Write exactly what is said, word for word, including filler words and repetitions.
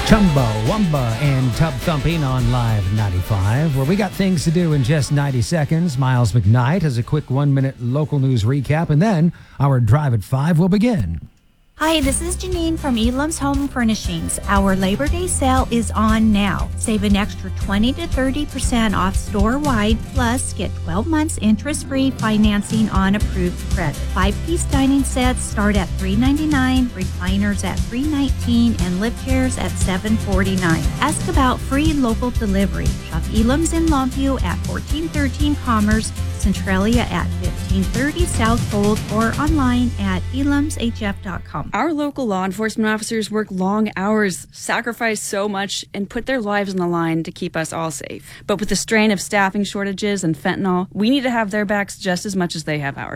Chumbawamba and Tub Thumping on Live ninety-five, where we got things to do in just ninety seconds. Miles McKnight has a quick one-minute local news recap, and then our Drive at five will begin. Hi, this is Janine from Elam's Home Furnishings. Our Labor Day sale is on now. Save an extra twenty to thirty percent off store-wide, plus get twelve months interest-free financing on approved credit. Five-piece dining sets start at three ninety-nine, recliners at three nineteen, and lift chairs at seven forty-nine. Ask about free local delivery. Shop Elam's in Longview at fourteen thirteen Commerce, Centralia at fifteen thirty South Gold, or online at elams h f dot com. Our local law enforcement officers work long hours, sacrifice so much, and put their lives on the line to keep us all safe. But with the strain of staffing shortages and fentanyl, we need to have their backs just as much as they have ours.